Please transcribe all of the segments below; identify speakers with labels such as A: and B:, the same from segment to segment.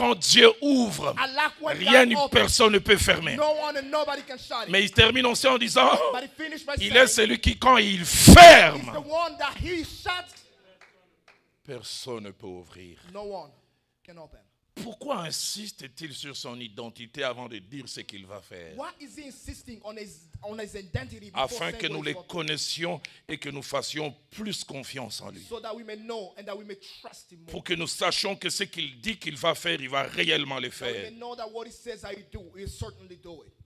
A: quand Dieu ouvre,
B: I like when
A: rien
B: God
A: ni
B: opens.
A: personne ne peut fermer.
B: No one and nobody can shut it.
A: Mais il termine aussi en disant,
B: But he finished by
A: il est
B: saying,
A: celui qui, quand il
B: he's
A: ferme,
B: the one that he shuts,
A: personne ne peut ouvrir.
B: no one can open.
A: Pourquoi insiste-t-il sur son identité avant de dire ce qu'il va faire?
B: Why is he insisting on his identity before
A: Afin
B: saying
A: que
B: what
A: nous
B: he's
A: les
B: about to do?
A: connaissions et que nous fassions plus confiance en lui.
B: So that we may know and that we may trust him more.
A: Pour que nous sachions que ce qu'il dit qu'il va faire, il va réellement le
B: That we
A: faire.
B: may know that what he says that he do, he'll certainly do it.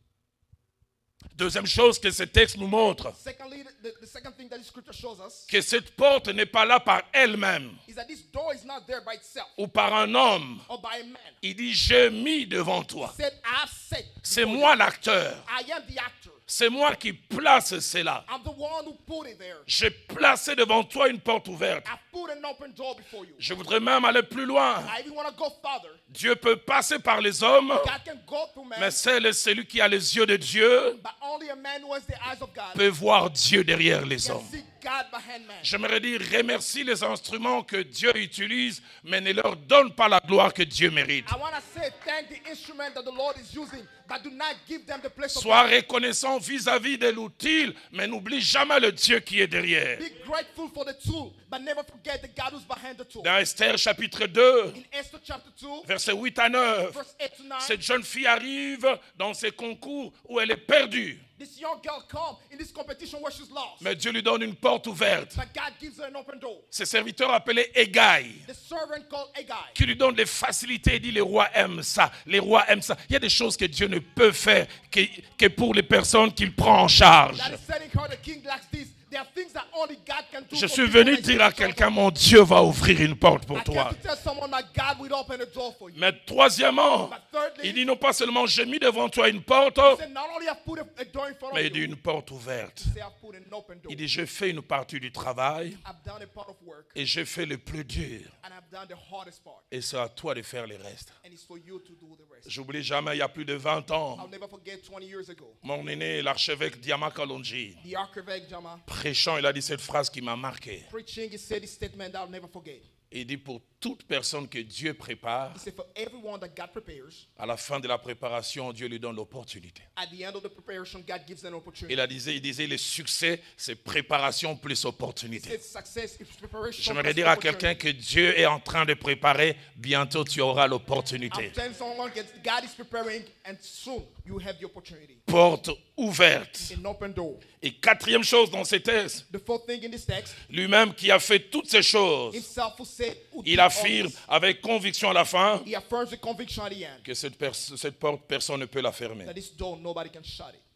A: Deuxième chose que ce texte nous montre,
B: Secondly, the second thing that the scripture shows us
A: que cette porte n'est pas là par elle-même
B: is that this door is not there by itself
A: ou par un homme.
B: or by a man.
A: Il dit, j'ai mis devant toi.
B: He said, I've set.
A: C'est
B: before
A: moi
B: you.
A: l'acteur.
B: I am the actor.
A: C'est moi qui place cela.
B: I'm the one who put it there.
A: J'ai placé devant toi une porte ouverte.
B: I put an open door before you.
A: Je voudrais même aller plus loin.
B: I even want to go farther.
A: Dieu peut passer par les hommes,
B: God can go through man,
A: mais c'est celui qui a les yeux de Dieu
B: but only a man who has the eyes of God
A: peut voir Dieu derrière les
B: can
A: hommes.
B: see God behind man.
A: J'aimerais dire, remercie les instruments que Dieu utilise, mais ne leur donne pas la gloire que Dieu mérite.
B: I want to say thank the instrument that the Lord is using, but do not give them the place of
A: Sois
B: God.
A: reconnaissant vis-à-vis de l'outil, mais n'oublie jamais le Dieu qui est derrière.
B: Be grateful for the tool, but never forget the God who's behind the tool.
A: Dans Esther chapitre 2,
B: In Esther chapter 2,
A: versets 8 à 9,
B: verse 8 to 9,
A: cette jeune fille arrive dans ces concours où elle est perdue.
B: this young girl come in this competition where she's lost.
A: Mais Dieu lui donne une porte ouverte.
B: But God gives her an open door.
A: Ses serviteurs appelés Égaï,
B: The servant called Agai,
A: qui lui donne des facilités, il dit les rois aiment ça, les rois aiment ça. Il y a des choses que Dieu ne peut faire que pour les personnes qu'il prend en charge.
B: that is telling her the king likes this. There are things that only God can do.
A: Je
B: for
A: suis
B: people
A: venu
B: that
A: dire
B: he
A: à
B: can
A: quelqu'un,
B: do.
A: mon Dieu va ouvrir une porte pour
B: I
A: toi.
B: came to tell someone that God will open a door for you.
A: Mais troisièmement,
B: But thirdly,
A: il dit non pas seulement j'ai mis devant toi une porte,
B: he said, not only have put a door in front
A: mais il
B: of
A: dit
B: you,
A: une porte ouverte.
B: he said, I've put an open door.
A: Il dit je fais une partie du travail
B: I've done a part of work,
A: et j'ai fait le plus dur.
B: and I've done the hardest part.
A: Et c'est à toi de faire le reste.
B: And it's for you to do the rest.
A: J'oublie jamais, il y a plus de 20 ans,
B: I'll never forget 20 years ago,
A: mon aîné, l'archevêque Diama Kalonji,
B: the archivect Jama
A: prêchant, il a dit cette phrase qui m'a marqué.
B: preaching, he said this statement that I'll never forget.
A: Il dit pour toute personne que Dieu prépare,
B: He said, for everyone that God prepares,
A: à la fin de la préparation, Dieu lui donne l'opportunité.
B: at the end of the preparation, God gives an opportunity.
A: Il disait le succès, c'est préparation plus opportunité.
B: It's success, it's preparation.
A: J'aimerais
B: plus
A: dire à
B: opportunity.
A: quelqu'un que Dieu est en train de préparer, bientôt tu auras l'opportunité.
B: I'm telling someone that God is preparing, and soon you have the opportunity.
A: Porte ouverte.
B: An open door.
A: Et quatrième chose dans ces textes,
B: The fourth thing in this text,
A: lui-même qui a fait toutes ces choses,
B: himself who said, who
A: il
B: did all
A: affirme
B: this,
A: avec conviction à la fin
B: he affirms the conviction at the end
A: que cette porte, personne ne peut la fermer.
B: that this door, nobody can shut it.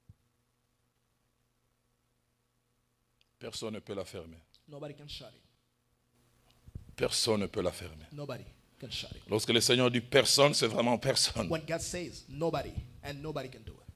A: Personne ne peut la fermer.
B: Nobody can shut it.
A: Personne ne peut la fermer.
B: Nobody can shut it.
A: Lorsque le Seigneur dit personne, c'est vraiment personne.
B: When God says nobody, and nobody can do it.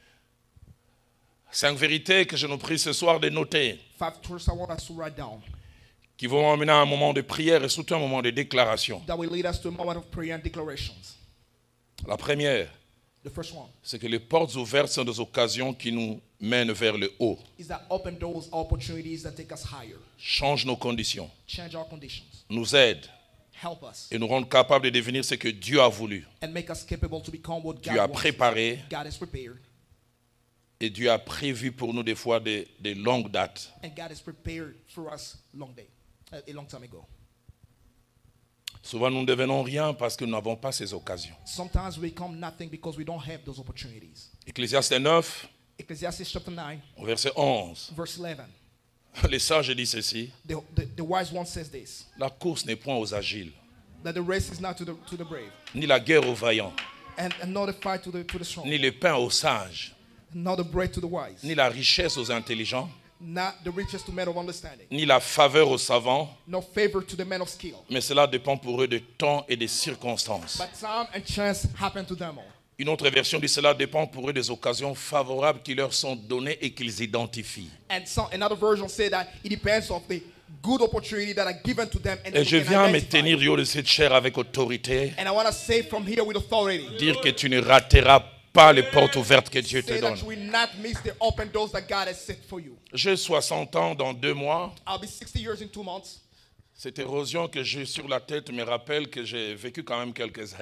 A: 5 vérités que je nous prie ce soir de noter,
B: 5 truths I want us to write down
A: qui vont emmener à un moment de prière et surtout un moment de déclaration.
B: that will lead us to a moment of prayer and declarations.
A: La première,
B: The first one
A: c'est que les portes ouvertes sont des occasions qui nous mènent vers le haut.
B: is that open doors are opportunities that take us higher,
A: Change nos conditions,
B: change our conditions,
A: nous aide
B: help us,
A: et nous rendre capables de devenir ce que Dieu a voulu.
B: and make us capable to become what
A: Dieu
B: God
A: a
B: wants.
A: préparé
B: God has prepared,
A: et Dieu a prévu pour nous des fois des longues dates.
B: and God has prepared for us a long time ago.
A: Souvent nous ne devenons rien parce que nous n'avons pas ces occasions.
B: Sometimes we become nothing because we don't have those opportunities.
A: Ecclésiaste 9,
B: Ecclesiastes chapter 9,
A: au verset 11,
B: verse 11.
A: les sages disent ceci,
B: The wise one says this,
A: la course n'est point aux agiles,
B: that the race is not to the brave,
A: ni la guerre aux vaillants,
B: and not a fight to the strong,
A: ni le pain aux sages,
B: not the bread to the wise,
A: ni la richesse aux intelligents,
B: not the riches to men of understanding,
A: ni la faveur aux savants,
B: no favor to the men of skill.
A: mais cela dépend pour eux de temps et des circonstances.
B: But time and chance happen to them all.
A: Une autre version dit cela dépend pour eux des occasions favorables qui leur sont données et qu'ils identifient.
B: And another version say that it depends on the good opportunity that are given to them. And
A: Et je
B: they can
A: viens me
B: identify.
A: tenir du haut de cette chair avec autorité,
B: And I want to say from here with authority,
A: dire que tu ne rateras pas les portes ouvertes que Dieu te
B: say
A: donne.
B: that you will not miss the open doors that God has set for you.
A: J'ai 60 ans dans 2 mois.
B: I'll be 60 years in 2 months.
A: Cette érosion que j'ai sur la tête me rappelle que j'ai vécu quand même quelques années.